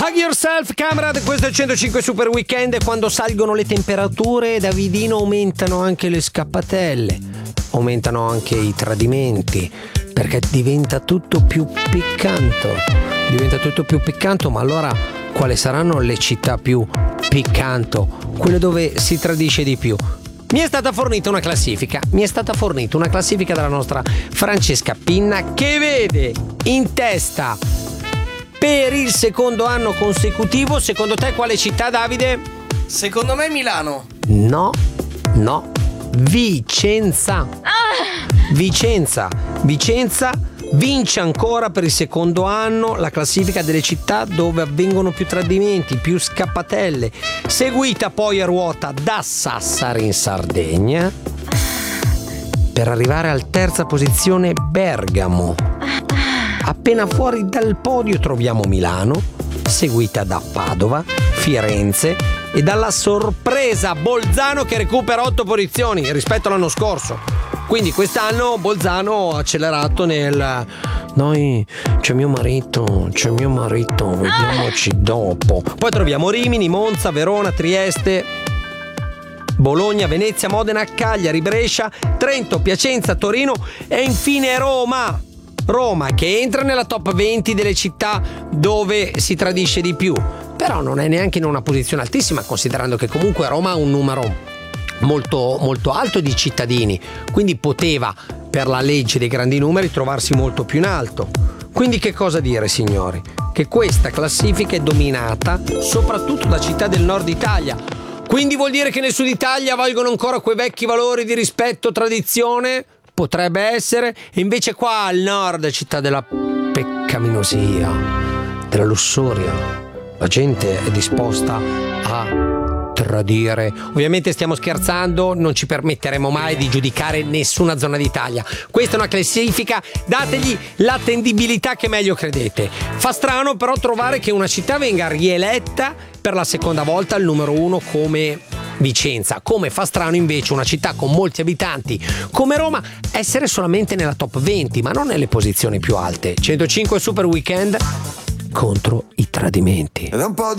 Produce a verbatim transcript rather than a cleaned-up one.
Hug Yourself, Camrad, questo è il centocinque Super Weekend e quando salgono le temperature, Davidino, aumentano anche le scappatelle, aumentano anche i tradimenti, perché diventa tutto più piccante, diventa tutto più piccante, ma allora quali saranno le città più piccanto, quelle dove si tradisce di più? Mi è stata fornita una classifica, mi è stata fornita una classifica dalla nostra Francesca Pinna che vede in testa per il secondo anno consecutivo, secondo te quale città, Davide? Secondo me Milano. No, no, Vicenza. Vicenza, Vicenza vince ancora per il secondo anno la classifica delle città dove avvengono più tradimenti, più scappatelle, seguita poi a ruota da Sassari in Sardegna, per arrivare alla terza posizione Bergamo. Appena fuori dal podio troviamo Milano, seguita da Padova, Firenze e dalla sorpresa Bolzano che recupera otto posizioni rispetto all'anno scorso. Quindi quest'anno Bolzano ha accelerato nel noi, c'è mio marito, c'è mio marito, vediamoci dopo. Poi troviamo Rimini, Monza, Verona, Trieste, Bologna, Venezia, Modena, Cagliari, Brescia, Trento, Piacenza, Torino e infine Roma. Roma che entra nella top venti delle città dove si tradisce di più, però non è neanche in una posizione altissima, considerando che comunque Roma ha un numero molto molto alto di cittadini, quindi poteva per la legge dei grandi numeri trovarsi molto più in alto. Quindi che cosa dire, signori? Che questa classifica è dominata soprattutto da città del nord Italia, quindi vuol dire che nel sud Italia valgono ancora quei vecchi valori di rispetto, tradizione? Potrebbe essere. E invece qua al nord, città della peccaminosia, della lussuria, la gente è disposta a tradire. Ovviamente stiamo scherzando, non ci permetteremo mai di giudicare nessuna zona d'Italia. Questa è una classifica, dategli l'attendibilità che meglio credete. Fa strano però trovare che una città venga rieletta per la seconda volta al numero uno come Vicenza, come fa strano invece una città con molti abitanti come Roma essere solamente nella top venti, ma non nelle posizioni più alte. centocinque Super Weekend contro i tradimenti.